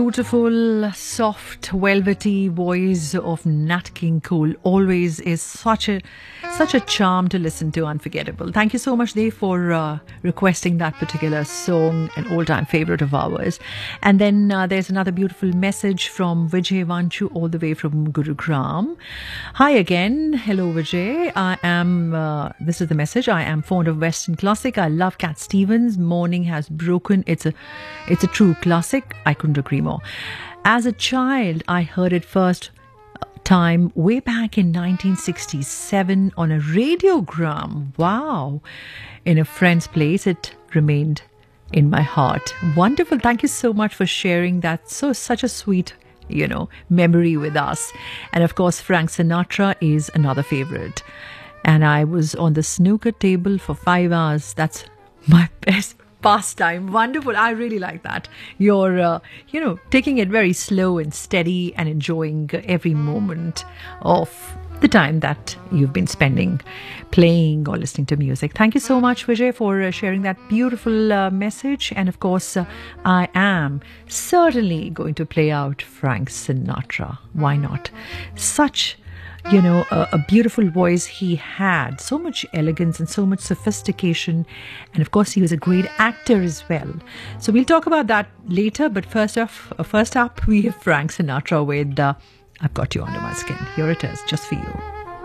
beautiful, soft, velvety voice of Nat King Cole always is such a charm to listen to. Unforgettable. Thank you so much, Dave, for requesting that particular song, an all-time favorite of ours. And then there's another beautiful message from Vijay Vanchu, all the way from Gurugram. Hi again. Hello, Vijay. This is the message. I am fond of Western classic. I love Cat Stevens. Morning Has Broken. It's a true classic. I couldn't agree more. As a child, I heard it first time way back in 1967 on a radiogram. Wow. In a friend's place, it remained in my heart. Wonderful. Thank you so much for sharing that. Such a sweet, memory with us. And of course, Frank Sinatra is another favorite. And I was on the snooker table for 5 hours. That's my best pastime. Wonderful. I really like that. You're, taking it very slow and steady and enjoying every moment of the time that you've been spending playing or listening to music. Thank you so much, Vijay, for sharing that beautiful message. And of course, I am certainly going to play out Frank Sinatra. Why not? Such a beautiful voice he had, so much elegance and so much sophistication, and of course he was a great actor as well. So we'll talk about that later, but first up we have Frank Sinatra with I've Got You Under My Skin. Here it is, just for you.